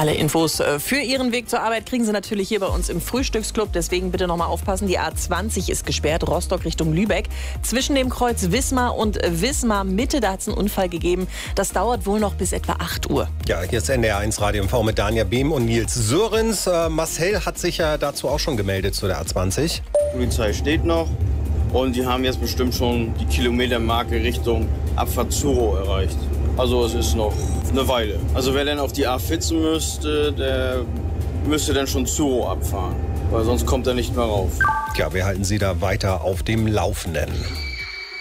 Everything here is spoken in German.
Alle Infos für Ihren Weg zur Arbeit kriegen Sie natürlich hier bei uns im Frühstücksclub. Deswegen bitte nochmal aufpassen, die A20 ist gesperrt, Rostock Richtung Lübeck. Zwischen dem Kreuz Wismar und Wismar Mitte, da hat es einen Unfall gegeben. Das dauert wohl noch bis etwa 8 Uhr. Ja, hier ist NDR1 Radio MV mit Danja Behm und Nils Sörenz. Marcel hat sich ja dazu auch schon gemeldet zu der A20. Die Polizei steht noch und die haben jetzt bestimmt schon die Kilometermarke Richtung Abfahrt Zuro erreicht. Also es ist noch eine Weile. Also wer denn auf die A14 müsste, der müsste dann schon Zuro abfahren, weil sonst kommt er nicht mehr rauf. Ja, wir halten Sie da weiter auf dem Laufenden.